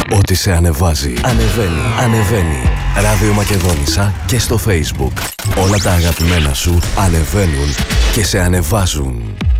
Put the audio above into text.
Ό,τι σε ανεβάζει, ανεβαίνει. Ανεβαίνει. Ράδιο Μακεδόνισσα και στο Facebook. Όλα τα αγαπημένα σου ανεβαίνουν και σε ανεβάζουν.